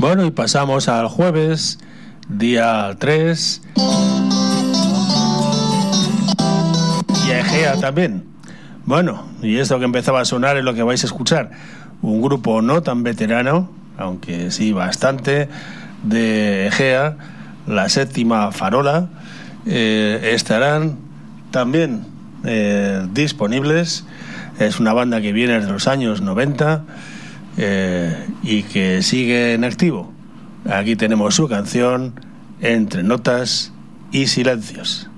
Bueno, y pasamos al jueves, día 3. Y a Egea también. Bueno, y esto que empezaba a sonar es lo que vais a escuchar. Un grupo no tan veterano, aunque sí bastante, de Egea, la Séptima Farola. Estarán también disponibles. Es una banda que viene desde los años 90 y que sigue en activo. Aquí tenemos su canción Entre Notas y Silencios.